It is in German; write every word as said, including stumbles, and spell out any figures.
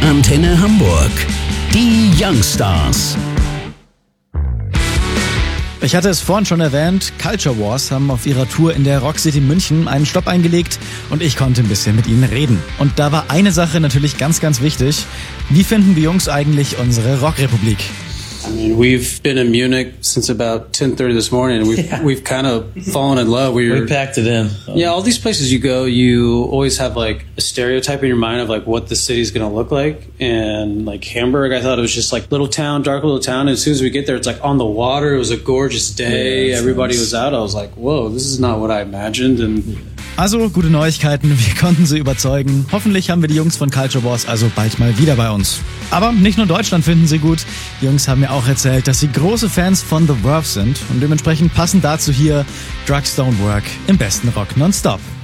Antenne Hamburg. Die Youngstars. Ich hatte es vorhin schon erwähnt, Culture Wars haben auf ihrer Tour in der Rock City München einen Stopp eingelegt und ich konnte ein bisschen mit ihnen reden. Und da war eine Sache natürlich ganz, ganz wichtig. Wie finden wir Jungs eigentlich unsere Rockrepublik? I mean, we've been in Munich since about ten thirty this morning. We've yeah. we've kind of fallen in love. We, were, we packed it in. Yeah, all these places you go, you always have like a stereotype in your mind of like what the city's going to look like. And like Hamburg, I thought it was just like little town, dark little town. And as soon as we get there, it's like on the water. It was a gorgeous day. Yeah, Everybody nice. was out. I was like, whoa, this is not what I imagined. And also, gute Neuigkeiten, wir konnten sie überzeugen. Hoffentlich haben wir die Jungs von Culture Wars also bald mal wieder bei uns. Aber nicht nur Deutschland finden sie gut. Die Jungs haben mir auch erzählt, dass sie große Fans von The Verve sind. Und dementsprechend passen dazu hier Drugs Don't Work im besten Rock nonstop.